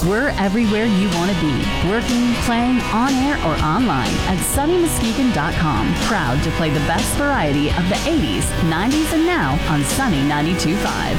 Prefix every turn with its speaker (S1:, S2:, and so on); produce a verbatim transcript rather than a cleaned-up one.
S1: We're everywhere you want to be, working, playing, on air, or online at Sunny Muskegon dot com. Proud to play the best variety of the eighties, nineties, and now on Sunny ninety-two point five.